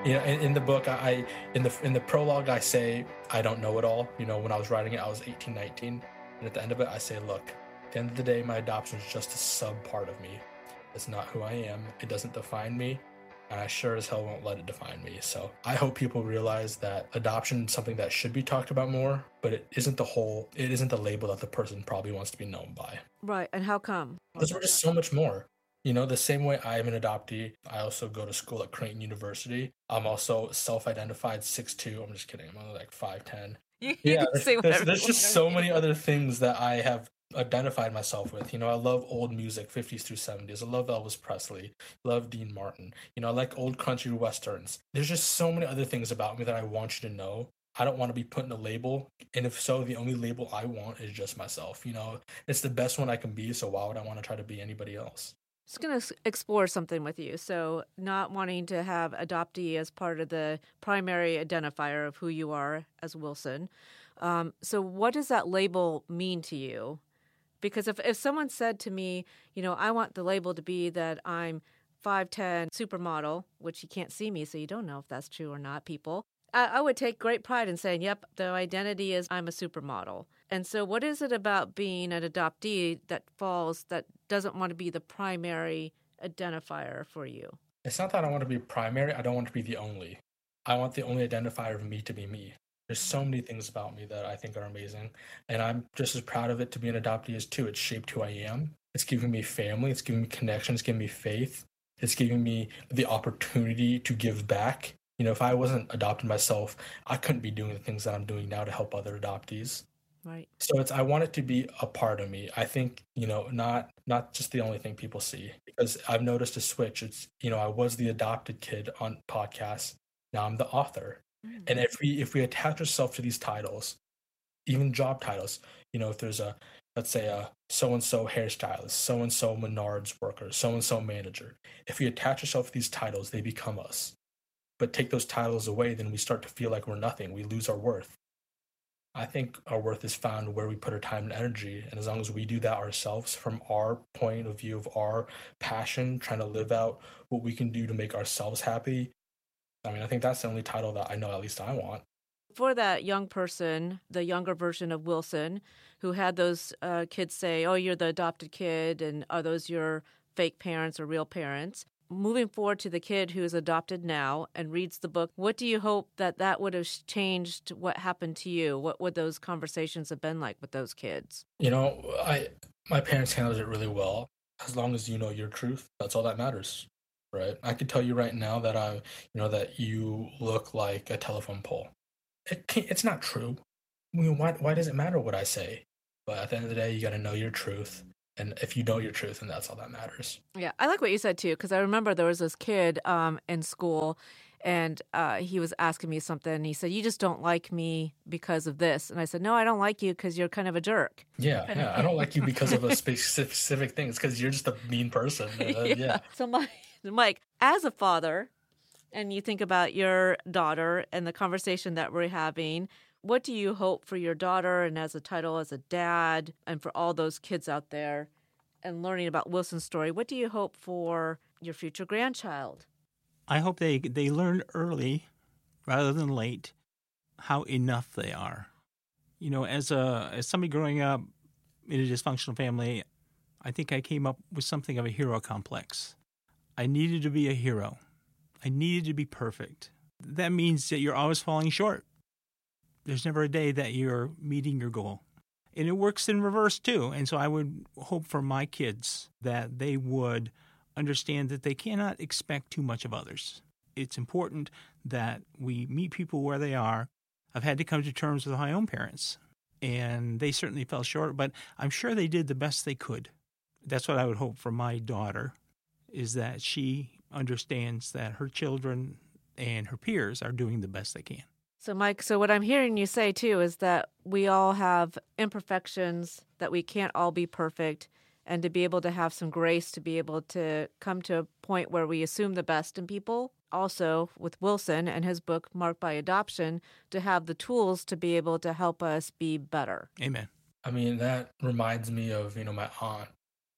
In the book, in the prologue, I say I don't know it all. When I was writing it, I was 18, 19, and at the end of it, I say, look, at the end of the day, my adoption is just a sub part of me. It's not who I am. It doesn't define me, and I sure as hell won't let it define me. So I hope people realize that adoption is something that should be talked about more, but it isn't the label that the person probably wants to be known by. Right, and how come? Because we're just so much more. The same way I am an adoptee, I also go to school at Creighton University. I'm also self-identified 6'2". I'm just kidding. I'm only like 5'10". You Yeah, can say whatever there's you just want. so many other things that I have identified myself with. I love old music, 50s through 70s. I love Elvis Presley, love Dean Martin. I like old country westerns. There's just so many other things about me that I want you to know. I don't want to be put in a label, and if so, the only label I want is just myself. It's the best one I can be, so why would I want to try to be anybody else? Just going to explore something with you. So not wanting to have adoptee as part of the primary identifier of who you are as Wilson. So what does that label mean to you? Because if someone said to me, I want the label to be that I'm 5'10", supermodel, which you can't see me, so you don't know if that's true or not, people. I would take great pride in saying, yep, the identity is I'm a supermodel. And so what is it about being an adoptee that doesn't want to be the primary identifier for you? It's not that I want to be primary. I don't want to be the only. I want the only identifier of me to be me. There's so many things about me that I think are amazing. And I'm just as proud of it to be an adoptee as too. It's shaped who I am. It's giving me family. It's giving me connection. It's giving me faith. It's giving me the opportunity to give back. If I wasn't adopted myself, I couldn't be doing the things that I'm doing now to help other adoptees. Right. So I want it to be a part of me. I think, not just the only thing people see, because I've noticed a switch. It's, I was the adopted kid on podcasts. Now I'm the author. Mm-hmm. And if we attach ourselves to these titles, even job titles, if there's let's say a so-and-so hairstylist, so-and-so Menards worker, so-and-so manager, if we attach ourselves to these titles, they become us. But take those titles away, then we start to feel like we're nothing. We lose our worth. I think our worth is found where we put our time and energy. And as long as we do that ourselves from our point of view of our passion, trying to live out what we can do to make ourselves happy, I think that's the only title that I know at least I want. For that young person, the younger version of Wilson, who had those kids say, oh, you're the adopted kid, and are those your fake parents or real parents? Moving forward to the kid who is adopted now and reads the book, what do you hope that would have changed what happened to you? What would those conversations have been like with those kids? My parents handled it really well. As long as you know your truth, that's all that matters, right? I could tell you right now that that you look like a telephone pole. It's not true. Why does it matter what I say? But at the end of the day, you got to know your truth. And if you know your truth, then that's all that matters. Yeah, I like what you said, too, because I remember there was this kid in school, and he was asking me something, and he said, you just don't like me because of this. And I said, no, I don't like you because you're kind of a jerk. Yeah, I don't like you because of a specific thing. It's because you're just a mean person. Yeah. So, Mike, as a father, and you think about your daughter and the conversation that we're having, what do you hope for your daughter and as a title as a dad and for all those kids out there and learning about Wilson's story? What do you hope for your future grandchild? I hope they learn early rather than late how enough they are. As somebody growing up in a dysfunctional family, I think I came up with something of a hero complex. I needed to be a hero. I needed to be perfect. That means that you're always falling short. There's never a day that you're meeting your goal. And it works in reverse, too. And so I would hope for my kids that they would understand that they cannot expect too much of others. It's important that we meet people where they are. I've had to come to terms with my own parents, and they certainly fell short, but I'm sure they did the best they could. That's what I would hope for my daughter, is that she understands that her children and her peers are doing the best they can. So, Mike, what I'm hearing you say, too, is that we all have imperfections, that we can't all be perfect, and to be able to have some grace to be able to come to a point where we assume the best in people. Also, with Wilson and his book, Marked by Adoption, to have the tools to be able to help us be better. Amen. That reminds me of, my aunt.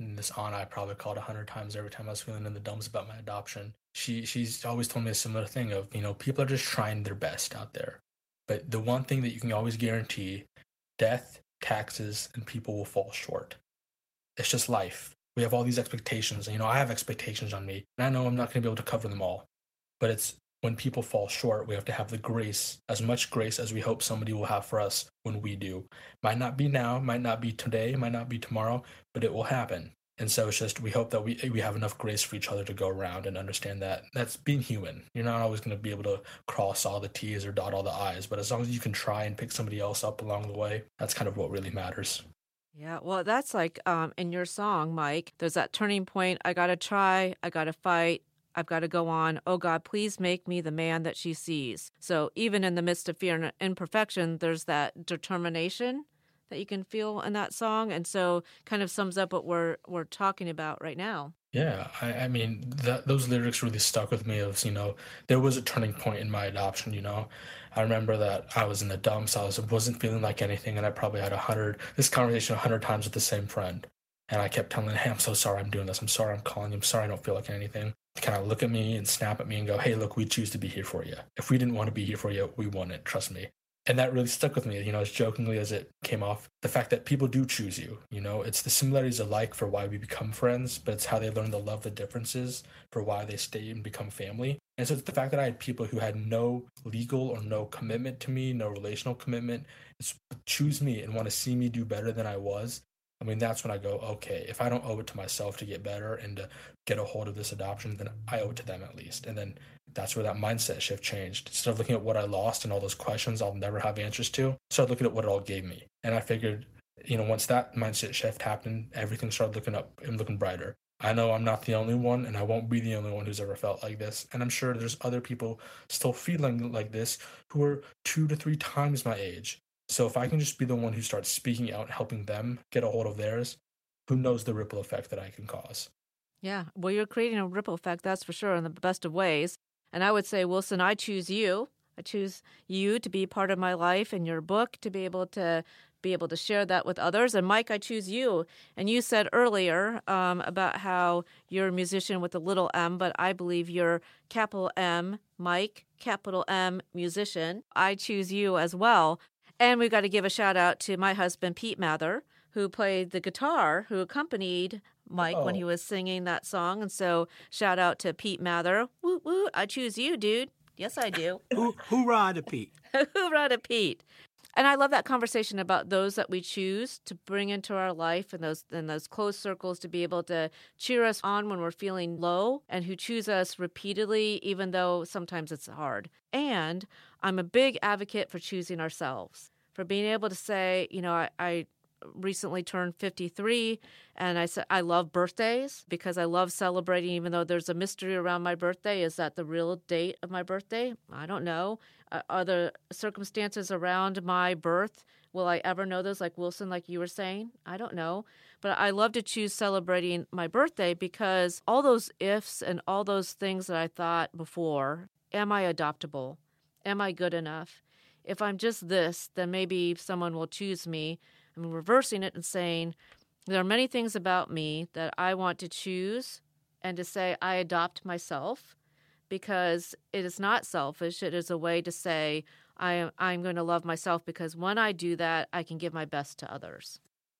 and this aunt I probably called 100 times every time I was feeling in the dumps about my adoption. She's always told me a similar thing of, people are just trying their best out there. But the one thing that you can always guarantee, death, taxes, and people will fall short. It's just life. We have all these expectations. I have expectations on me, and I know I'm not going to be able to cover them all. But it's when people fall short, we have to have the grace, as much grace as we hope somebody will have for us when we do. Might not be now, might not be today, might not be tomorrow, but it will happen. And so it's just, we hope that we have enough grace for each other to go around and understand that that's being human. You're not always going to be able to cross all the T's or dot all the I's, but as long as you can try and pick somebody else up along the way, that's kind of what really matters. Yeah, well, that's like in your song, Mike, there's that turning point. I got to try, I got to fight, I've got to go on. Oh, God, please make me the man that she sees. So even in the midst of fear and imperfection, there's that determination that you can feel in that song. And so kind of sums up what we're talking about right now. Yeah, I mean, those lyrics really stuck with me of, there was a turning point in my adoption, I remember that I was in the dumps, I wasn't feeling like anything, and I probably had this conversation 100 times with the same friend. And I kept telling him, hey, I'm so sorry I'm doing this. I'm sorry I'm calling you. I'm sorry I don't feel like anything. Kind of look at me and snap at me and go, hey, look, we choose to be here for you. If we didn't want to be here for you, we wouldn't, trust me. And that really stuck with me, as jokingly as it came off. The fact that people do choose you, it's the similarities alike for why we become friends, but it's how they learn to love the differences for why they stay and become family. And so it's the fact that I had people who had no legal or no commitment to me, no relational commitment, choose me and want to see me do better than I was. I mean, that's when I go, okay, if I don't owe it to myself to get better and to get a hold of this adoption, then I owe it to them at least. And then that's where that mindset shift changed. Instead of looking at what I lost and all those questions I'll never have answers to, started looking at what it all gave me. And I figured, once that mindset shift happened, everything started looking up and looking brighter. I know I'm not the only one, and I won't be the only one who's ever felt like this. And I'm sure there's other people still feeling like this who are 2 to 3 times my age. So if I can just be the one who starts speaking out and helping them get a hold of theirs, who knows the ripple effect that I can cause? Yeah, well, you're creating a ripple effect, that's for sure, in the best of ways. And I would say, Wilson, I choose you. I choose you to be part of my life and your book, to be able to share that with others. And Mike, I choose you. And you said earlier about how you're a musician with a little m, but I believe you're capital M, Mike, capital M, musician. I choose you as well. And we've got to give a shout out to my husband, Pete Mather, who played the guitar, who accompanied Mike when he was singing that song. And so shout out to Pete Mather. Woo, woo, I choose you, dude. Yes, I do. Hoorah to Pete. Hoorah to Pete. And I love that conversation about those that we choose to bring into our life and those close circles to be able to cheer us on when we're feeling low, and who choose us repeatedly, even though sometimes it's hard. And I'm a big advocate for choosing ourselves, for being able to say, I recently turned 53, and I said I love birthdays because I love celebrating, even though there's a mystery around my birthday. Is that the real date of my birthday? I don't know. Are the circumstances around my birth, will I ever know those, like Wilson, like you were saying? I don't know. But I love to choose celebrating my birthday because all those ifs and all those things that I thought before, am I adoptable? Am I good enough? If I'm just this, then maybe someone will choose me. I'm reversing it and saying, there are many things about me that I want to choose and to say I adopt myself, because it is not selfish. It is a way to say I'm going to love myself, because when I do that, I can give my best to others.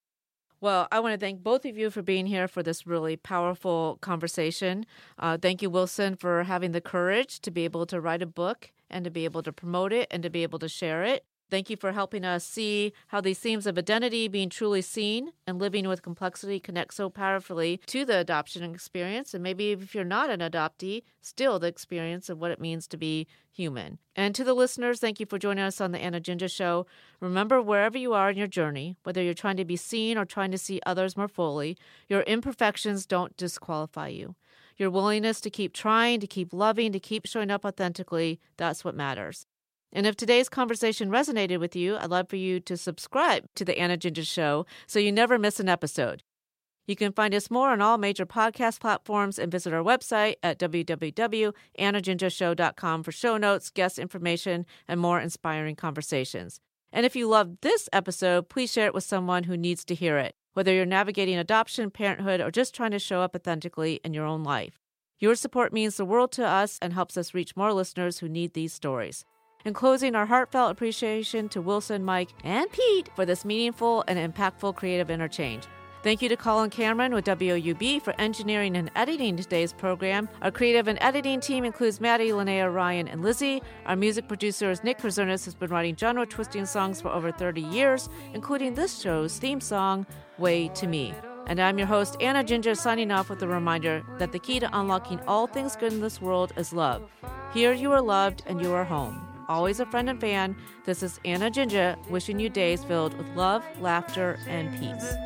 Well, I want to thank both of you for being here for this really powerful conversation. Thank you, Wilson, for having the courage to be able to write a book and to be able to promote it and to be able to share it. Thank you for helping us see how these themes of identity, being truly seen, and living with complexity connect so powerfully to the adoption experience. And maybe if you're not an adoptee, still the experience of what it means to be human. And to the listeners, thank you for joining us on the Anna Ginger Show. Remember, wherever you are in your journey, whether you're trying to be seen or trying to see others more fully, your imperfections don't disqualify you. Your willingness to keep trying, to keep loving, to keep showing up authentically, that's what matters. And if today's conversation resonated with you, I'd love for you to subscribe to the Anna Ginger Show so you never miss an episode. You can find us more on all major podcast platforms and visit our website at www.annagingershow.com for show notes, guest information, and more inspiring conversations. And if you loved this episode, please share it with someone who needs to hear it. whether you're navigating adoption, parenthood, or just trying to show up authentically in your own life. Your support means the world to us and helps us reach more listeners who need these stories. In closing, our heartfelt appreciation to Wilson, Mike, and Pete for this meaningful and impactful creative interchange. Thank you to Colin Cameron with WOUB for engineering and editing today's program. Our creative and editing team includes Maddie, Linnea, Ryan, and Lizzie. Our music producer is Nick Krasernis, who's been writing genre-twisting songs for over 30 years, including this show's theme song, Way to Me. And I'm your host, Anna Ginger, signing off with a reminder that the key to unlocking all things good in this world is love. Here you are loved and you are home. Always a friend and fan, this is Anna Ginger wishing you days filled with love, laughter, and peace.